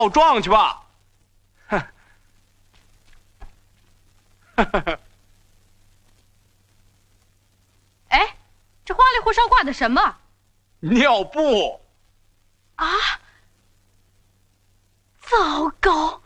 告状去吧。哼， 哎，这花里胡哨挂的什么？ 尿布。 啊！糟糕！